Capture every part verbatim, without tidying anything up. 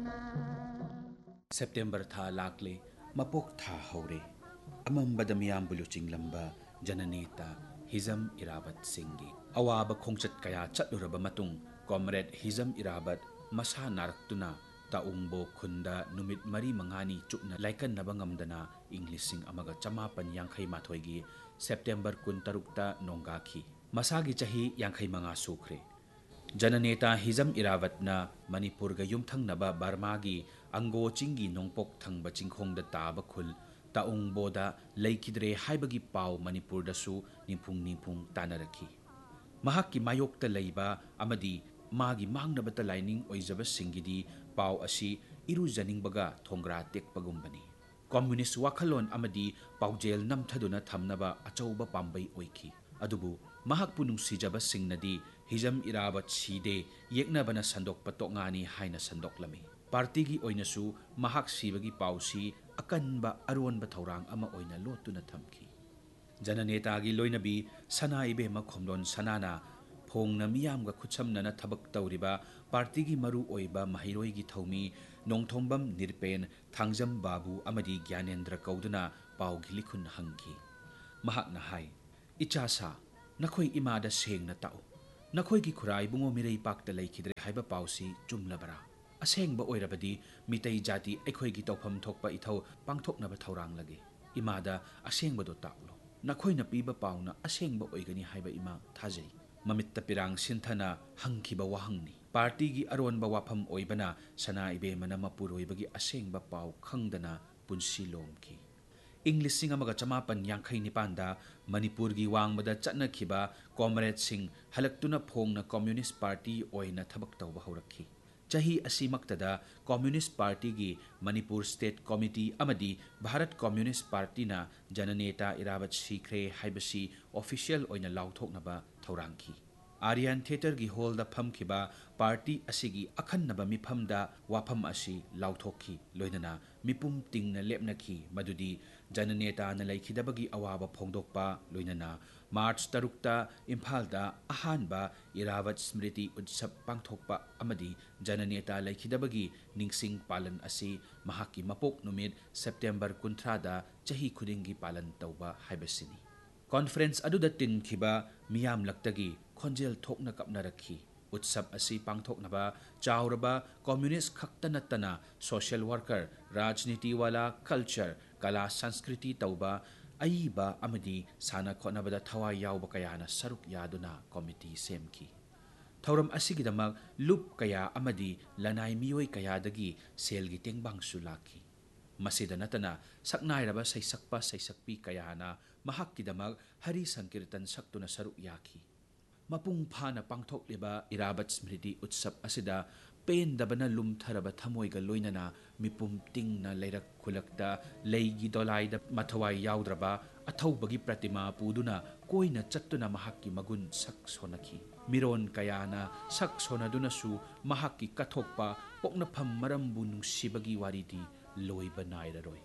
September tha lakle mapok tha hore amambada miyambu luchinglamba jananeta Hizam Irabat Singhi awaba khongchat kaya chatluraba matung Comrade Hizam Irabat masa naraktuna taungbo khunda numit mari mangani chukna laikan nabangamdana Englising amaga chamapan yangkhai mathoigi September kuntarukta nongaki masagi chahi yangkhai manga sukre Jananeta Hizam Irabatna Manipurga yumthangnaba Barmagi Ango Chingi Nongpok Thangba Chingkhongda taba khul taungboda leikidre haibagi pau Manipurda su niphung niphung tanaraki mahakki mayokta leiba amadi magi mangnabata lining oijaba singidi pau asi irujaningbaga thongra tekpagumbani communist wakhalon amadi paujel namthaduna thamnaba achauba pambai oiki adubu mahakpu nungsijaba singnadi Hizam Irabat side yeknabana sandokpa tokngani haina sandoklami party gi oinasu mahak sibagi pausi akanba aronba thaurang ama oina lotuna thamki jananeta gi loinabi sana ibe makhomdon sanana phongna miyamga khutsamnana thabak tawriba party gi maru oiba mahiroi gi thomi nongthombam nirpen thangjam babu amadi gyanendra kauduna paugi likhun hangki mahakna hai ichasa nakhoi imada sengna tau nakhoi gi khurai bungo mirei pakta leikidre haiba pausi chumlabara asengba oirabadi mitai jati ekhoi gi tawpham thokpa ithau pangthoknaba thaurang lage imada asengba do taklo nakhoi na piba pauna asengba oigani haiba ima thajai mamitta pirang sinthana hangkiba wahangni party gi aronba wafam oibana sana ibe manama puroibagi asengba pau khangdana punsi lomki English sing amaga chamapan yangkhai nipanda Manipur gi wangmada chatna khiba comrade sing halaktuna phongna communist party oina thabak tawba haurakhi chahi asimaktada communist party gi Manipur state committee amadi Bharat communist party na jananeta Irabat sikre haibasi official oina lauthoknaba thaurangki Aryan theater gi hall da phamkhiba party asigi akhannaba mifamda wafam asi lauthokhi loinana mipum tingna lepnakhi madudi jananeta na laikhidabagi awaba phongdokpa loinana March tarukta Imphalda ahanba Irabat Smriti Utsap pangthokpa amadi jananeta laikhidabagi ningsing palan asi mahaki mapok numit September kuntrada chahi khudingi palan tawba haibasini conference aduda tin khiba miyam laktagi khonjel thokna kapnarakhi utsap asi pangthoknaba chauraba communist khaktanatana social worker rajniti wala culture kala sanskriti tauba aiba amadi sana khonabada thawai yawba kayana saruk yaduna committee semki thauram asigidamak lup kaya amadi lanai miyoi kayadagi selgi tengbang sulaki masida natana saknairaba saisakpa saisakpi kayana mahakkidamak hari sankirtan saktuna saruk yaki mapung phana pangthokliba Irabat Smriti Utsap asida pendabana lumtharaba thamoiga loinana mipum tingna leirak khulakta leigi dolaida mathawai yaudraba athaubagi pratima puduna koina chattuna mahakki magun sak sonaki miron kayana sak sonaduna su mahakki kathokpa pokna pham marambu nungsibagi waridi loiba nairaroi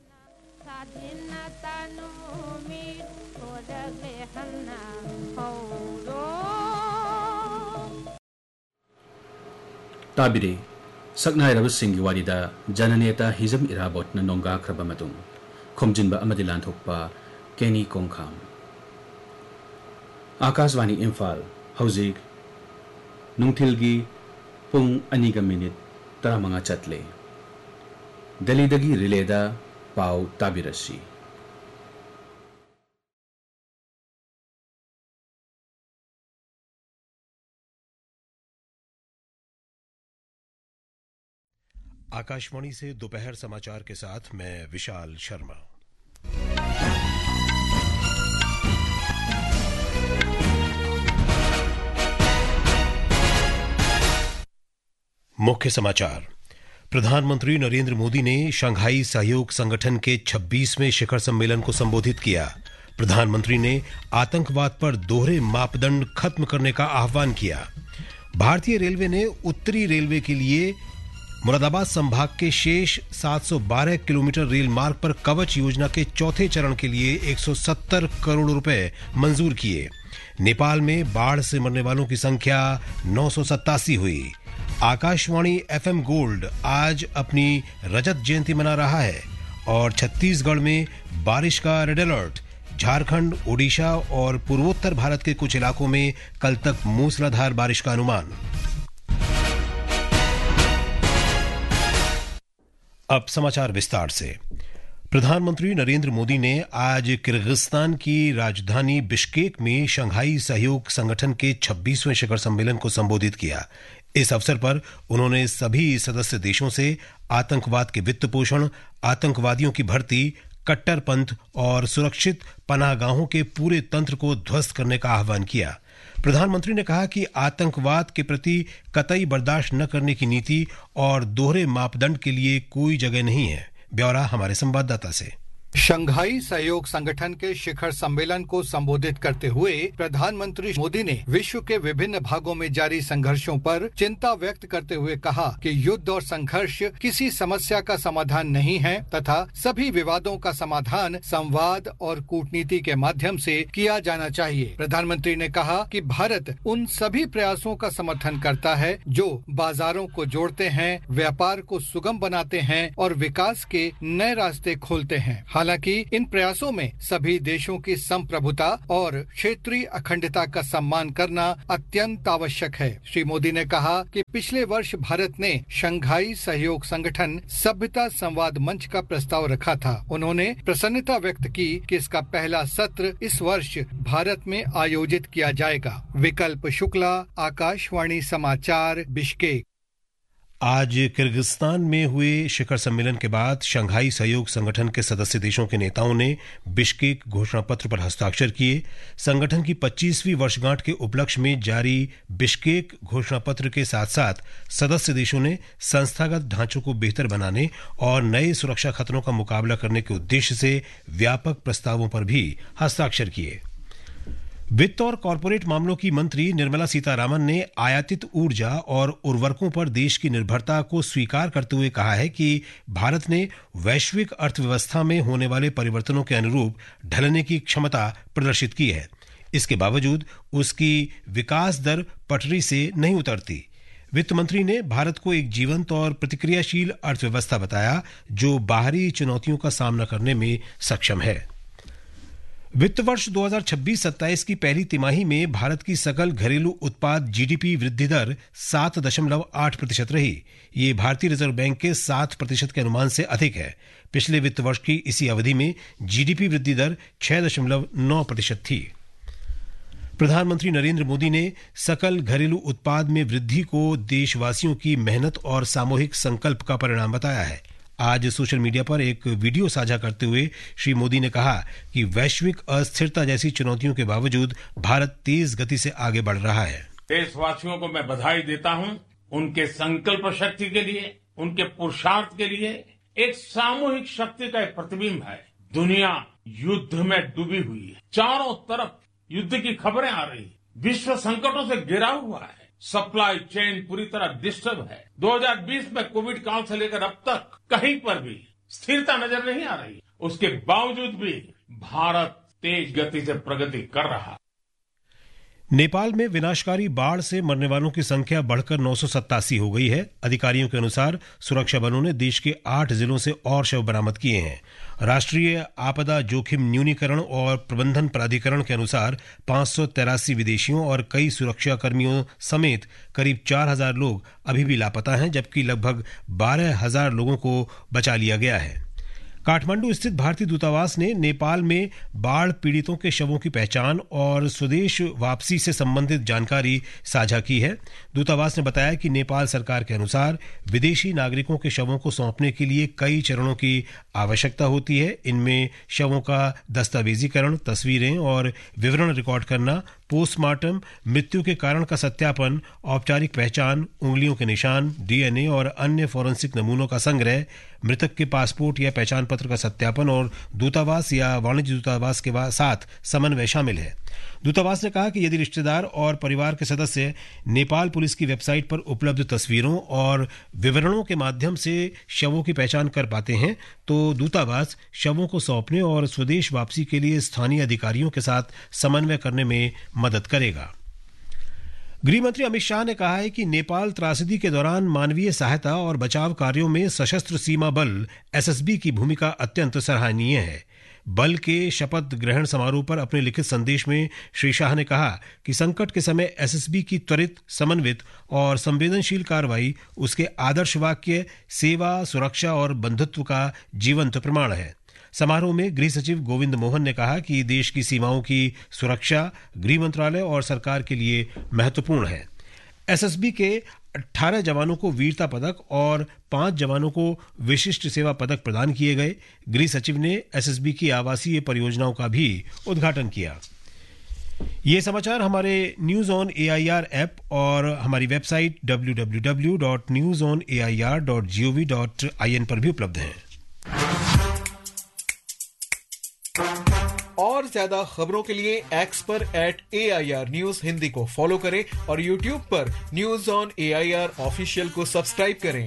Tabire saknai rabu singi warida jananeta Hizam Irabat na nongga kraba matung khomjinba amadi lanthokpa Kenny Kongkham Akashvani Imphal hauzik nungthilgi pung aniga minute taramanga chatle Delhi dagi releda pau tabirasi Akashvani से दोपहर समाचार के साथ मैं विशाल शर्मा। मुख्य समाचार। प्रधानमंत्री नरेंद्र मोदी ने शंघाई सहयोग संगठन के छब्बीसवें शिखर सम्मेलन को संबोधित किया। प्रधानमंत्री ने आतंकवाद पर दोहरे मापदंड खत्म करने का आह्वान किया। भारतीय रेलवे ने उत्तरी रेलवे के लिए मुरादाबाद संभाग के शेष सात सौ बारह किलोमीटर रेल मार्ग पर कवच योजना के चौथे चरण के लिए एक सौ सत्तर करोड़ रुपए मंजूर किए। नेपाल में बाढ़ से मरने वालों की संख्या नौ सौ सत्तासी हुई। आकाशवाणी एफएम गोल्ड आज अपनी रजत जयंती मना रहा है और छत्तीसगढ़ में बारिश का रेड अलर्ट। झारखंड, ओडिशा और पूर्वोत्तर भारत के कुछ इलाकों में कल तक मूसलाधार बारिश का अनुमान। अब समाचार विस्तार से। प्रधानमंत्री नरेंद्र मोदी ने आज किर्गिस्तान की राजधानी बिश्केक में शंघाई सहयोग संगठन के छब्बीसवें शिखर सम्मेलन को संबोधित किया। इस अवसर पर उन्होंने सभी सदस्य देशों से आतंकवाद के वित्त पोषण, आतंकवादियों की भर्ती, कट्टरपंथ और सुरक्षित पनाहगाहों के पूरे तंत्र को ध्वस्त करने का आह्वान किया। प्रधानमंत्री ने कहा कि आतंकवाद के प्रति कतई बर्दाश्त न करने की नीति और दोहरे मापदंड के लिए कोई जगह नहीं है। ब्यौरा हमारे संवाददाता से। शंघाई सहयोग संगठन के शिखर सम्मेलन को संबोधित करते हुए प्रधानमंत्री मोदी ने विश्व के विभिन्न भागों में जारी संघर्षों पर चिंता व्यक्त करते हुए कहा कि युद्ध और संघर्ष किसी समस्या का समाधान नहीं है तथा सभी विवादों का समाधान संवाद और कूटनीति के माध्यम से किया जाना चाहिए। प्रधानमंत्री ने कहा कि भारत उन सभी प्रयासों का समर्थन करता है जो बाजारों को जोड़ते हैं, व्यापार को सुगम बनाते हैं और विकास के नए रास्ते खोलते हैं। हालांकि इन प्रयासों में सभी देशों की संप्रभुता और क्षेत्रीय अखंडता का सम्मान करना अत्यंत आवश्यक है। श्री मोदी ने कहा कि पिछले वर्ष भारत ने शंघाई सहयोग संगठन सभ्यता संवाद मंच का प्रस्ताव रखा था। उन्होंने प्रसन्नता व्यक्त की कि इसका पहला सत्र इस वर्ष भारत में आयोजित किया जाएगा। विकल्प शुक्ला, आकाशवाणी समाचार, बिश्केक। आज किर्गिस्तान में हुए शिखर सम्मेलन के बाद शंघाई सहयोग संगठन के सदस्य देशों के नेताओं ने बिश्केक घोषणा पत्र पर हस्ताक्षर किए। संगठन की पच्चीसवीं वर्षगांठ के उपलक्ष्य में जारी बिश्केक घोषणा पत्र के साथ साथ सदस्य देशों ने संस्थागत ढांचों को बेहतर बनाने और नए सुरक्षा खतरों का मुकाबला करने के उद्देश्य से व्यापक प्रस्तावों पर भी हस्ताक्षर किए। वित्त और कॉरपोरेट मामलों की मंत्री निर्मला सीतारामन ने आयातित ऊर्जा और उर्वरकों पर देश की निर्भरता को स्वीकार करते हुए कहा है कि भारत ने वैश्विक अर्थव्यवस्था में होने वाले परिवर्तनों के अनुरूप ढलने की क्षमता प्रदर्शित की है। इसके बावजूद उसकी विकास दर पटरी से नहीं उतरती। वित्त मंत्री ने भारत को एक जीवंत और प्रतिक्रियाशील अर्थव्यवस्था बताया जो बाहरी चुनौतियों का सामना करने में सक्षम है। वित्त वर्ष दो हज़ार छब्बीस सत्ताईस की पहली तिमाही में भारत की सकल घरेलू उत्पाद जीडीपी वृद्धि दर सात दशमलव आठ प्रतिशत रही। ये भारतीय रिजर्व बैंक के सात प्रतिशत के अनुमान से अधिक है। पिछले वित्त वर्ष की इसी अवधि में जीडीपी वृद्धि दर छह दशमलव नौ प्रतिशत थी। प्रधानमंत्री नरेंद्र मोदी ने सकल घरेलू उत्पाद में वृद्धि को देशवासियों की मेहनत और सामूहिक संकल्प का परिणाम बताया है। आज सोशल मीडिया पर एक वीडियो साझा करते हुए श्री मोदी ने कहा कि वैश्विक अस्थिरता जैसी चुनौतियों के बावजूद भारत तेज गति से आगे बढ़ रहा है। देशवासियों को मैं बधाई देता हूं उनके संकल्प शक्ति के लिए, उनके पुरुषार्थ के लिए। एक सामूहिक शक्ति का एक प्रतिबिंब है। दुनिया युद्ध में डूबी हुई है, चारों तरफ युद्ध की खबरें आ रही, विश्व संकटों से घिरा हुआ है, सप्लाई चेन पूरी तरह डिस्टर्ब है। दो हज़ार बीस में कोविड काल से लेकर अब तक कहीं पर भी स्थिरता नजर नहीं आ रही। उसके बावजूद भी भारत तेज गति से प्रगति कर रहा है। नेपाल में विनाशकारी बाढ़ से मरने वालों की संख्या बढ़कर नौ सौ सत्तासी हो गई है। अधिकारियों के अनुसार सुरक्षा बलों ने देश के आठ जिलों से और शव बरामद किए हैं। राष्ट्रीय आपदा जोखिम न्यूनीकरण और प्रबंधन प्राधिकरण के अनुसार पांच सौ तिरासी विदेशियों और कई सुरक्षा कर्मियों समेत करीब चार हजार लोग अभी भी लापता हैं, जबकि लगभग बारह हजार लोगों को बचा लिया गया है। काठमांडू स्थित भारतीय दूतावास ने नेपाल में बाढ़ पीड़ितों के शवों की पहचान और स्वदेश वापसी से संबंधित जानकारी साझा की है। दूतावास ने बताया कि नेपाल सरकार के अनुसार विदेशी नागरिकों के शवों को सौंपने के लिए कई चरणों की आवश्यकता होती है। इनमें शवों का दस्तावेजीकरण, तस्वीरें और विवरण रिकॉर्ड करना, पोस्टमार्टम, मृत्यु के कारण का सत्यापन, औपचारिक पहचान, उंगलियों के निशान, डीएनए और अन्य फॉरेंसिक नमूनों का संग्रह, मृतक के पासपोर्ट या पहचान पत्र का सत्यापन और दूतावास या वाणिज्य दूतावास के साथ समन्वय शामिल है। दूतावास ने कहा कि यदि रिश्तेदार और परिवार के सदस्य नेपाल पुलिस की वेबसाइट पर उपलब्ध तस्वीरों और विवरणों के माध्यम से शवों की पहचान कर पाते हैं तो दूतावास शवों को सौंपने और स्वदेश वापसी के लिए स्थानीय अधिकारियों के साथ समन्वय करने में मदद करेगा। गृह मंत्री अमित शाह ने कहा है कि नेपाल त्रासदी के दौरान मानवीय सहायता और बचाव कार्यों में सशस्त्र सीमा बल एसएसबी की भूमिका अत्यंत सराहनीय है। बल के शपथ ग्रहण समारोह पर अपने लिखित संदेश में श्री शाह ने कहा कि संकट के समय एसएसबी की त्वरित, समन्वित और संवेदनशील कार्रवाई उसके आदर्श वाक्य सेवा, सुरक्षा और बंधुत्व का जीवंत प्रमाण है। समारोह में गृह सचिव गोविंद मोहन ने कहा कि देश की सीमाओं की सुरक्षा गृह मंत्रालय और सरकार के लिए महत्वपूर्ण है। एसएसबी के अठारह जवानों को वीरता पदक और पांच जवानों को विशिष्ट सेवा पदक प्रदान किए गए। गृह सचिव ने एसएसबी की आवासीय परियोजनाओं का भी उद्घाटन किया। ये समाचार हमारे न्यूज ऑन एआईआर ऐप और हमारी website W W W dot news on A I R dot G O V dot I N पर भी उपलब्ध हैं। और ज्यादा खबरों के लिए एक्स पर eight A I R news Hindi को फॉलो करें और यूट्यूब पर news on A I R official को सब्सक्राइब करें।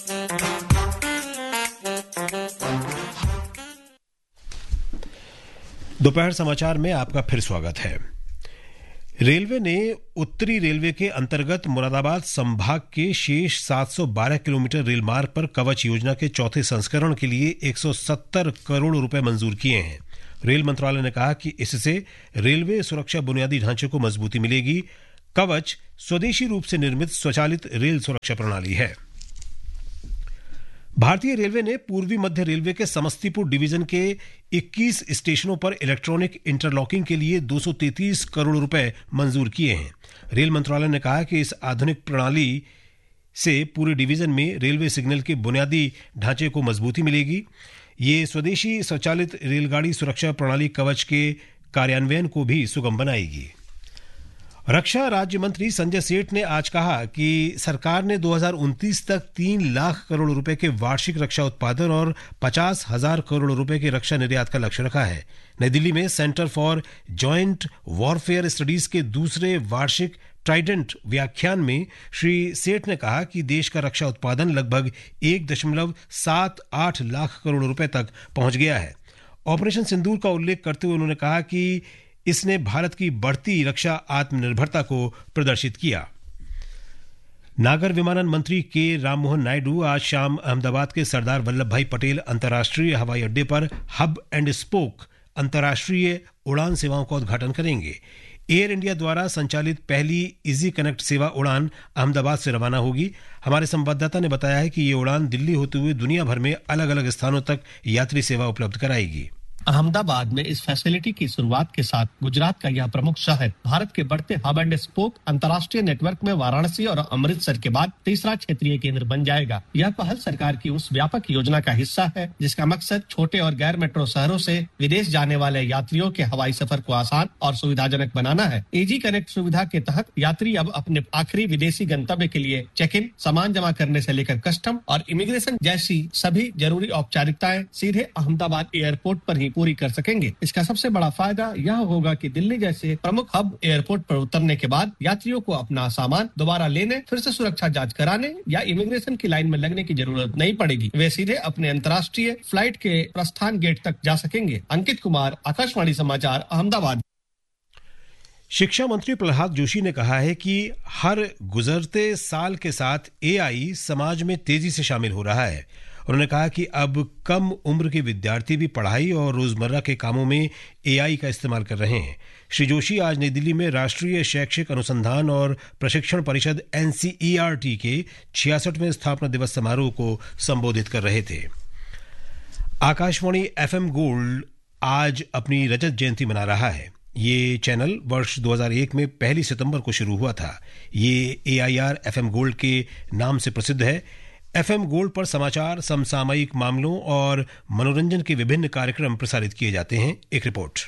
दोपहर समाचार में आपका फिर स्वागत है। रेलवे ने उत्तरी रेलवे के अंतर्गत मुरादाबाद संभाग के शेष सात सौ बारह किलोमीटर रेल मार्ग पर कवच योजना के चौथे संस्करण के लिए एक सौ सत्तर करोड़ रुपए मंजूर किए हैं। रेल मंत्रालय ने कहा कि इससे रेलवे सुरक्षा बुनियादी ढांचे को मजबूती मिलेगी। कवच स्वदेशी रूप से निर्मित स्वचालित रेल सुरक्षा प्रणाली है। भारतीय रेलवे ने पूर्वी मध्य रेलवे के समस्तीपुर डिवीजन के इक्कीस स्टेशनों पर इलेक्ट्रॉनिक इंटरलॉकिंग के लिए दो सौ तैंतीस करोड़ रुपए मंजूर किए हैं। रेल मंत्रालय ने कहा कि इस आधुनिक प्रणाली से पूरे डिवीजन में रेलवे सिग्नल के बुनियादी ढांचे को मजबूती मिलेगी। ये स्वदेशी स्वचालित रेलगाड़ी सुरक्षा प्रणाली कवच के कार्यान्वयन को भी सुगम बनाएगी। रक्षा राज्य मंत्री संजय सेठ ने आज कहा कि सरकार ने दो हज़ार उनतीस तक तीन लाख करोड़ रुपए के वार्षिक रक्षा उत्पादन और पचास हजार करोड़ रुपए के रक्षा निर्यात का लक्ष्य रखा है। नई दिल्ली में centre for joint warfare studies के दूसरे वार्षिक ट्राइडेंट व्याख्यान में श्री सेठ ने कहा कि देश का रक्षा उत्पादन लगभग एक दशमलव सात आठ लाख करोड़ रुपए तक पहुंच गया है। ऑपरेशन सिंदूर का उल्लेख करते हुए उन्होंने कहा कि इसने भारत की बढ़ती रक्षा आत्मनिर्भरता को प्रदर्शित किया। नागर विमानन मंत्री के राममोहन नायडू आज शाम अहमदाबाद के सरदार वल्लभ भाई पटेल अंतर्राष्ट्रीय हवाई अड्डे पर हब एंड स्पोक अंतर्राष्ट्रीय उड़ान सेवाओं का उद्घाटन करेंगे। एयर इंडिया द्वारा संचालित पहली इजी कनेक्ट सेवा उड़ान अहमदाबाद से रवाना होगी। हमारे संवाददाता ने बताया है कि ये उड़ान दिल्ली होते हुए दुनिया भर में अलग अलग स्थानों तक यात्री सेवा उपलब्ध कराएगी। अहमदाबाद में इस फैसिलिटी की शुरुआत के साथ गुजरात का यह प्रमुख शहर भारत के बढ़ते हब एंड स्पोक अंतर्राष्ट्रीय नेटवर्क में वाराणसी और अमृतसर के बाद तीसरा क्षेत्रीय केंद्र बन जाएगा। यह पहल सरकार की उस व्यापक योजना का हिस्सा है जिसका मकसद छोटे और गैर मेट्रो शहरों से विदेश जाने वाले यात्रियों के हवाई सफर को आसान और सुविधाजनक बनाना है। इजी कनेक्ट सुविधा के तहत यात्री अब अपने आखिरी विदेशी गंतव्य के लिए चेक इन, सामान जमा करने से लेकर कस्टम और इमिग्रेशन जैसी सभी जरूरी औपचारिकताएं सीधे अहमदाबाद एयरपोर्ट पर ही पूरी कर सकेंगे। इसका सबसे बड़ा फायदा यह होगा कि दिल्ली जैसे प्रमुख हब एयरपोर्ट पर उतरने के बाद यात्रियों को अपना सामान दोबारा लेने, फिर से सुरक्षा जांच कराने या इमिग्रेशन की लाइन में लगने की जरूरत नहीं पड़ेगी। वे सीधे अपने अंतर्राष्ट्रीय फ्लाइट के प्रस्थान गेट तक जा सकेंगे। अंकित कुमार, आकाशवाणी समाचार, अहमदाबाद। शिक्षा मंत्री प्रहलाद जोशी ने कहा है कि हर गुजरते साल के साथ एआई समाज में तेजी से शामिल हो रहा है। उन्होंने कहा कि अब कम उम्र के विद्यार्थी भी पढ़ाई और रोजमर्रा के कामों में एआई का इस्तेमाल कर रहे हैं। श्री जोशी आज नई दिल्ली में राष्ट्रीय शैक्षिक अनुसंधान और प्रशिक्षण परिषद N C E R T के छियासठवें स्थापना दिवस समारोह को संबोधित कर रहे थे। आकाशवाणी एफएम गोल्ड आज अपनी रजत जयंती मना रहा है। ये चैनल वर्ष दो हज़ार एक में पहली सितंबर को शुरू हुआ था। ये एआईआर एफएम गोल्ड के नाम से प्रसिद्ध है। एफएम गोल्ड पर समाचार, समसामयिक मामलों और मनोरंजन के विभिन्न कार्यक्रम प्रसारित किए जाते हैं। एक रिपोर्ट।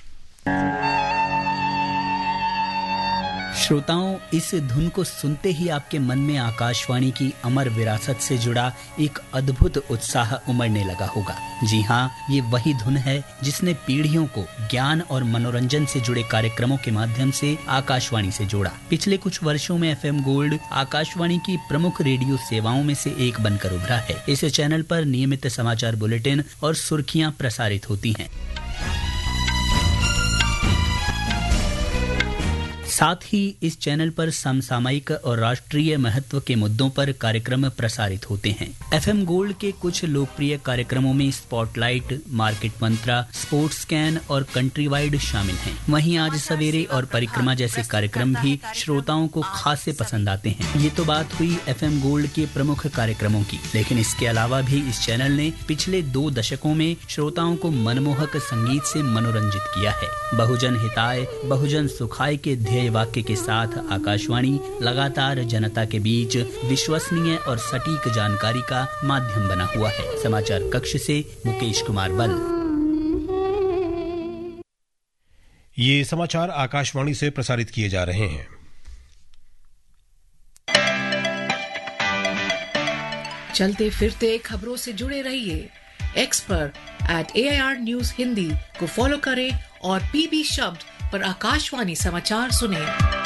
श्रोताओं, इस धुन को सुनते ही आपके मन में आकाशवाणी की अमर विरासत से जुड़ा एक अद्भुत उत्साह उमड़ने लगा होगा। जी हाँ, ये वही धुन है जिसने पीढ़ियों को ज्ञान और मनोरंजन से जुड़े कार्यक्रमों के माध्यम से आकाशवाणी से जोड़ा। पिछले कुछ वर्षों में एफएम गोल्ड आकाशवाणी की प्रमुख रेडियो सेवाओं में से एक बनकर उभरा है। इस चैनल पर नियमित समाचार बुलेटिन और सुर्खियां प्रसारित होती हैं। साथ ही इस चैनल पर समसामयिक और राष्ट्रीय महत्व के मुद्दों पर कार्यक्रम प्रसारित होते हैं। एफएम गोल्ड के कुछ लोकप्रिय कार्यक्रमों में स्पॉटलाइट, मार्केट मंत्रा, स्पोर्ट्स स्कैन और कंट्री वाइड शामिल हैं। वहीं आज सवेरे और परिक्रमा जैसे कार्यक्रम भी श्रोताओं को खासे पसंद आते हैं। ये तो बात हुई एफएम गोल्ड के प्रमुख कार्यक्रमों की, लेकिन इसके अलावा भी इस चैनल ने पिछले दो दशकों में श्रोताओं को मनमोहक संगीत से मनोरंजित किया है। बहुजन हिताय बहुजन सुखाय के ध्येय वाक्य के साथ आकाशवाणी लगातार जनता के बीच विश्वसनीय और सटीक जानकारी का माध्यम बना हुआ है। समाचार कक्ष से मुकेश कुमार बल। ये समाचार आकाशवाणी से प्रसारित किए जा रहे हैं। चलते फिरते खबरों से जुड़े रहिए। एक्स पर eight A I R news Hindi को फॉलो करें और पीबी शब्द पर आकाशवाणी समाचार सुनें।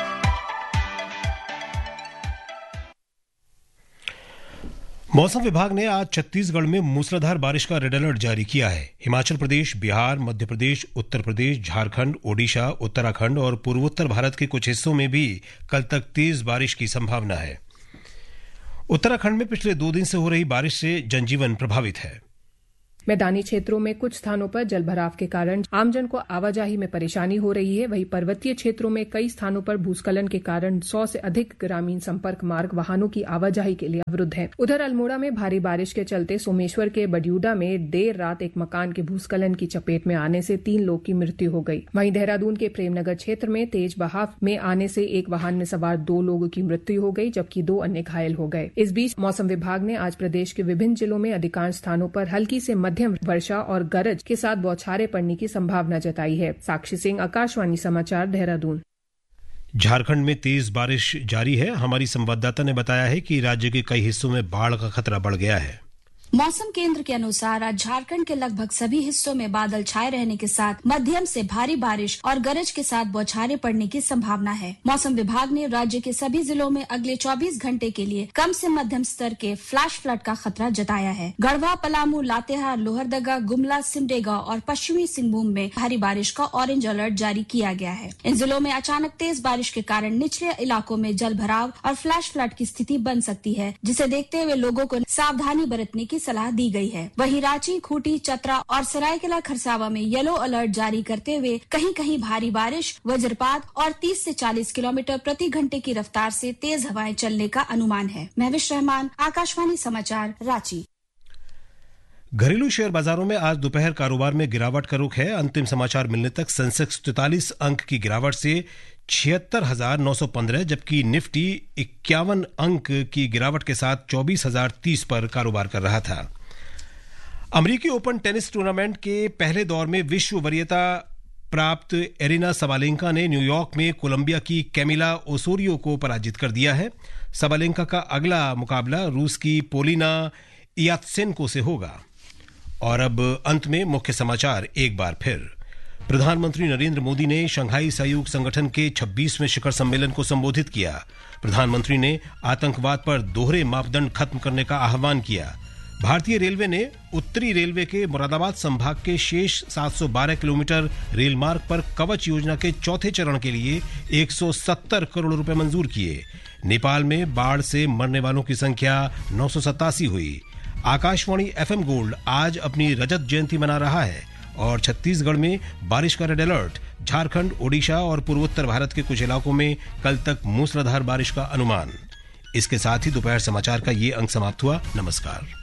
मौसम विभाग ने आज छत्तीसगढ़ में मूसलाधार बारिश का रेड अलर्ट जारी किया है। हिमाचल प्रदेश, बिहार, मध्य प्रदेश, उत्तर प्रदेश, झारखंड, ओडिशा, उत्तराखंड और पूर्वोत्तर भारत के कुछ हिस्सों में भी कल तक तेज बारिश की संभावना है। उत्तराखंड में पिछले दो दिन से हो रही बारिश से जनजीवन प्रभावित है। मैदानी क्षेत्रों में कुछ स्थानों पर जलभराव के कारण आमजन को आवाजाही में परेशानी हो रही है। वहीं पर्वतीय क्षेत्रों में कई स्थानों पर भूस्खलन के कारण सौ से अधिक ग्रामीण संपर्क मार्ग वाहनों की आवाजाही के लिए अवरुद्ध है। उधर अल्मोड़ा में भारी बारिश के चलते सोमेश्वर के बडियूडा में देर रात एक मकान के भूस्खलन की चपेट में आने से तीन लोग की मृत्यु हो गई। वहीं देहरादून के प्रेमनगर क्षेत्र में तेज बहाव में आने से एक वाहन में सवार दो लोगों की मृत्यु हो गई, जबकि दो अन्य घायल हो गए। इस बीच मौसम विभाग ने आज प्रदेश के विभिन्न जिलों में अधिकांश स्थानों पर हल्की से मध्यम वर्षा और गरज के साथ बौछारें पड़ने की संभावना जताई है। साक्षी सिंह, आकाशवाणी समाचार, देहरादून। झारखंड में तेज बारिश जारी है। हमारी संवाददाता ने बताया है कि राज्य के कई हिस्सों में बाढ़ का खतरा बढ़ गया है। मौसम केंद्र के अनुसार आज झारखंड के लगभग सभी हिस्सों में बादल छाए रहने के साथ मध्यम से भारी बारिश और गरज के साथ बौछारें पड़ने की संभावना है। मौसम विभाग ने राज्य के सभी जिलों में अगले चौबीस घंटे के लिए कम से मध्यम स्तर के फ्लैश फ्लड का खतरा जताया है। गढ़वा, पलामू, लातेहार, लोहरदगा, गुमला, सिमडेगा और पश्चिमी सिंहभूम में भारी बारिश का ऑरेंज अलर्ट जारी किया गया है। इन जिलों में अचानक तेज बारिश के कारण निचले इलाकों में जल भराव और फ्लैश फ्लड की स्थिति बन सकती है, जिसे देखते हुए लोगों को सावधानी बरतने की सलाह दी गई है। वहीं रांची, खूंटी, चतरा और सरायकेला खरसावा में येलो अलर्ट जारी करते हुए कहीं कहीं भारी बारिश, वज्रपात और तीस से चालीस किलोमीटर प्रति घंटे की रफ्तार से तेज हवाएं चलने का अनुमान है। महविश रहमान, आकाशवाणी समाचार, रांची। घरेलू शेयर बाजारों में आज दोपहर कारोबार में गिरावट का रुख है। अंतिम समाचार मिलने तक सेंसेक्स तैंतालीस अंक की गिरावट से छिहत्तर हजार नौ सौ पंद्रह, जबकि निफ्टी इक्यावन अंक की गिरावट के साथ चौबीस हजार तीस पर कारोबार कर रहा था। अमेरिकी ओपन टेनिस टूर्नामेंट के पहले दौर में विश्व वरीयता प्राप्त एरिना सबालेंका ने न्यूयॉर्क में कोलंबिया की कैमिला ओसोरियो को पराजित कर दिया है। सबालेंका का अगला मुकाबला रूस की पोलिना इयात्सेंको से होगा। और अब अंत में मुख्य समाचार एक बार फिर। प्रधानमंत्री नरेंद्र मोदी ने शंघाई सहयोग संगठन के छब्बीसवें शिखर सम्मेलन को संबोधित किया। प्रधानमंत्री ने आतंकवाद पर दोहरे मापदंड खत्म करने का आह्वान किया। भारतीय रेलवे ने उत्तरी रेलवे के मुरादाबाद संभाग के शेष सात सौ बारह किलोमीटर रेल मार्ग पर कवच योजना के चौथे चरण के लिए एक सौ सत्तर करोड़ रुपए मंजूर किए। नेपाल में बाढ़ से मरने वालों की संख्या नौ सौ सतासी हुई। आकाशवाणी एफएम गोल्ड आज अपनी रजत जयंती मना रहा है और छत्तीसगढ़ में बारिश का रेड अलर्ट। झारखंड, ओडिशा और पूर्वोत्तर भारत के कुछ इलाकों में कल तक मूसलाधार बारिश का अनुमान। इसके साथ ही दोपहर समाचार का ये अंक समाप्त हुआ। नमस्कार।